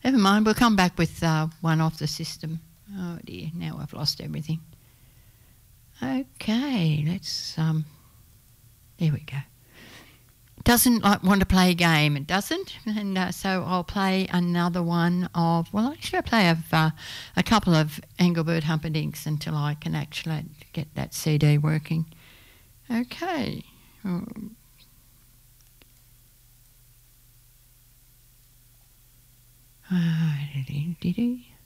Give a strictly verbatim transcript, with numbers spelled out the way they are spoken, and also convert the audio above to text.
Never mind, we'll come back with uh, one off the system. Oh dear, now I've lost everything. Okay, let's, um, there we go. Doesn't like want to play a game, it doesn't, and uh, so I'll play another one of, well actually I play of, uh, a couple of Engelbert Humperdinck's until I can actually get that C D working. Okay. Um, Uh, did he, did he?